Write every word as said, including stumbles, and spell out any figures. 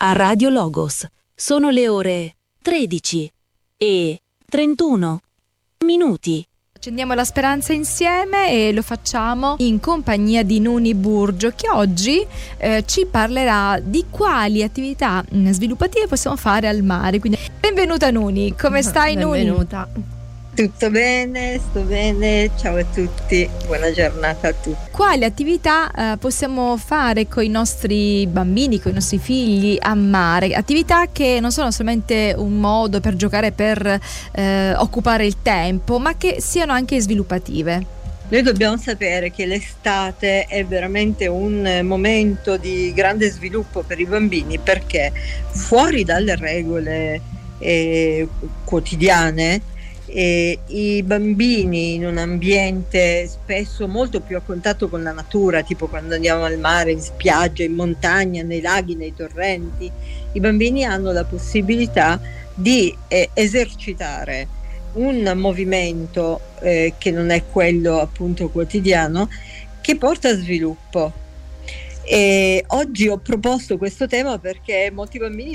a Radio Logos. Sono le ore tredici e trentuno minuti. Accendiamo la speranza insieme e lo facciamo in compagnia di Nuni Burgio, che oggi eh, ci parlerà di quali attività mh, sviluppative possiamo fare al mare. Quindi benvenuta Nuni, come stai Nuni? Benvenuta. Tutto bene, sto bene, ciao a tutti, buona giornata a tutti. Quali attività eh, possiamo fare con i nostri bambini, con i nostri figli a mare? Attività che non sono solamente un modo per giocare, per eh, occupare il tempo, ma che siano anche sviluppative. Noi dobbiamo sapere che l'estate è veramente un momento di grande sviluppo per i bambini, perché fuori dalle regole eh, quotidiane, E i bambini in un ambiente spesso molto più a contatto con la natura, tipo quando andiamo al mare, in spiaggia, in montagna, nei laghi, nei torrenti, i bambini hanno la possibilità di eh, esercitare un movimento eh, che non è quello appunto quotidiano, che porta a sviluppo. E oggi ho proposto questo tema perché molti bambini